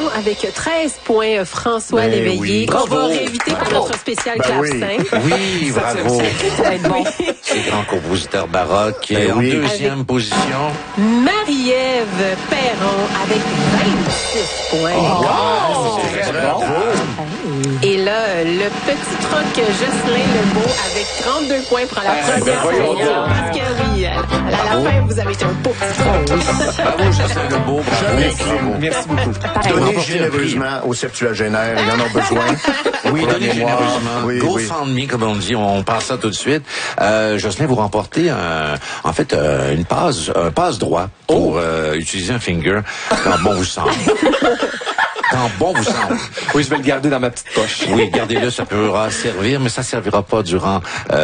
avec 13 points. François Léveillé, qu'on va réinviter pour notre spécial clavecin. Oui, bravo. Ça va être bon. C'est grand compositeur baroque. En deuxième position. Marie-Ève Perron avec 26 points. Bravo. Et là, le petit troc Jocelyn Lebeau avec 32 points pour la première fois. Parce que oui, à la fin, vous avez été un beau petit troc. Bravo, Jocelyn Lebeau. Merci beaucoup. Donnez généreusement aux septuagénaires. Ils en ont besoin. Oui, donnez généreusement. GoFundMe, comme on dit, on passe ça tout de suite. Jocelyn, vous remportez un passe droit pour utiliser un finger quand bon vous semble. Quand bon vous semble. Oui, je vais le garder dans ma petite poche. Oui, gardez-le, ça pourra servir, mais ça servira pas durant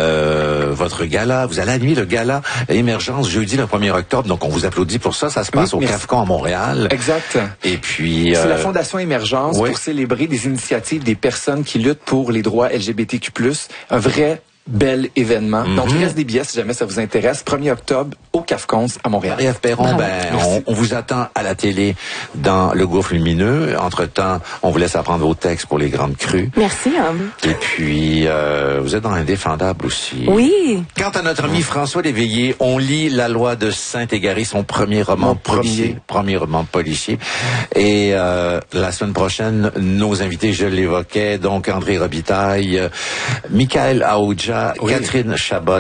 votre gala. Vous allez animer le gala Émergence jeudi le 1er octobre, donc on vous applaudit pour ça. Ça se passe au CAFCON à Montréal. Exact. Et puis... c'est la Fondation Émergence pour célébrer des initiatives des personnes qui luttent pour les droits LGBTQ+. Un vrai bel événement. Donc, il reste des billets si jamais ça vous intéresse. 1er octobre au CAFCON à Montréal. Marie-Ève Perron, on vous attend à la télé dans le Gouffre lumineux. Entre-temps, on vous laisse apprendre vos textes pour les grandes crues. Merci. Et puis, vous êtes dans l'Indéfendable aussi. Oui. Quant à notre ami François Léveillé, on lit La Loi de Saint-Exupéry, son premier roman policier. Premier roman policier. Et la semaine prochaine, nos invités, je l'évoquais, donc André Robitaille, Michael Aoudja, Catherine Chabot.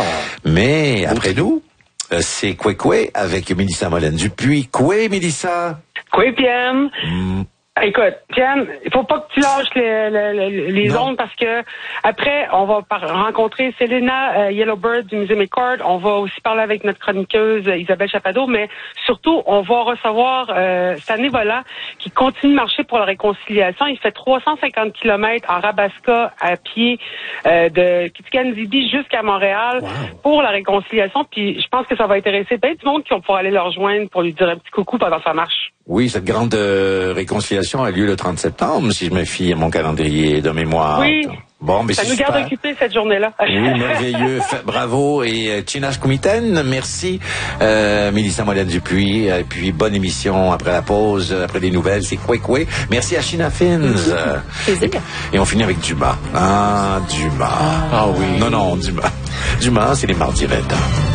Mais après nous, c'est Koué avec Mélissa Molène-Dupuis. Koué, Mélissa? Koué, Pierre. Écoute, Pierre, il faut pas que tu lâches les ondes parce que après, on va rencontrer Selena Yellowbird du Musée McCord. On va aussi parler avec notre chroniqueuse Isabelle Chappado, mais surtout, on va recevoir Stanley Volant qui continue de marcher pour la réconciliation. Il fait 350 km en Rabasca à pied de Kitigan-Zibi jusqu'à Montréal pour la réconciliation. Puis je pense que ça va intéresser bien du monde qui vont pouvoir aller le rejoindre pour lui dire un petit coucou pendant sa marche. Oui, cette grande réconciliation a lieu le 30 septembre, si je me fie à mon calendrier de mémoire. Oui. Bon, mais ça nous garde occupés cette journée-là. Oui, merveilleux. Bravo. Et Chinas Koumiten, merci. Mélissa Molène-Dupuis. Et puis, bonne émission après la pause, après les nouvelles. C'est Koué. Merci à China Fins. Et on finit avec Dumas. Ah, Dumas. Ah oui. Non, Dumas. Dumas, c'est les mardis 20 ans.